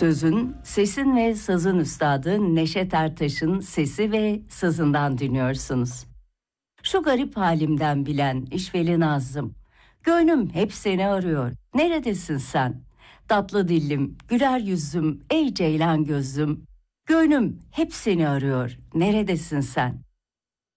Sözün, sesin ve sazın üstadı Neşet Ertaş'ın sesi ve sazından dinliyorsunuz. Şu garip halimden bilen işveli Nazım, gönlüm hep seni arıyor, neredesin sen? Tatlı dillim, güler yüzüm, ey ceylan gözlüm, gönlüm hep seni arıyor, neredesin sen?